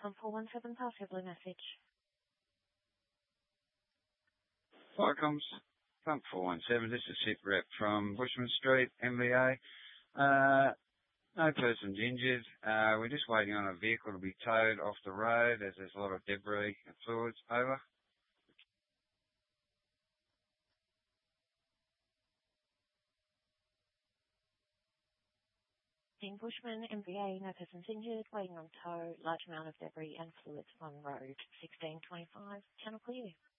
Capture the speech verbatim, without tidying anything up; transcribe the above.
Welcome four one seven, pass your blue message. Welcomes. Pump four one seven, this is Hip Rep from Bushman Street, M V A. Uh, no persons injured. Uh, we're just waiting on a vehicle to be towed off the road as there's a lot of debris and fluids. Over. In Bushman, M V A, no persons injured, waiting on tow, large amount of debris and fluids on road sixteen twenty-five, channel clear.